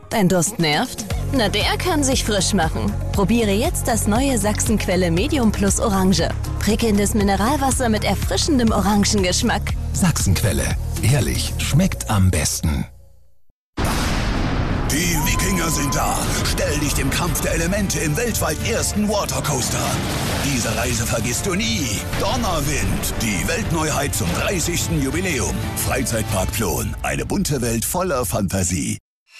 Dein Durst nervt? Na, der kann sich frisch machen. Probiere jetzt das neue Sachsenquelle Medium Plus Orange. Prickelndes Mineralwasser mit erfrischendem Orangengeschmack. Sachsenquelle. Ehrlich, schmeckt am besten. Die Wikinger sind da. Stell dich dem Kampf der Elemente im weltweit ersten Watercoaster. Diese Reise vergisst du nie. Donnerwind, die Weltneuheit zum 30. Jubiläum. Freizeitpark Plon, eine bunte Welt voller Fantasie.